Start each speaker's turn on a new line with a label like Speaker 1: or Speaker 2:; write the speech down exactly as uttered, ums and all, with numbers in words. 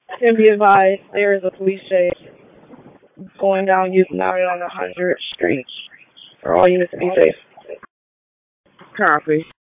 Speaker 1: Can be advised there is a police chase going down Houston Avenue on one hundredth Street. For all units to be safe.
Speaker 2: Copy.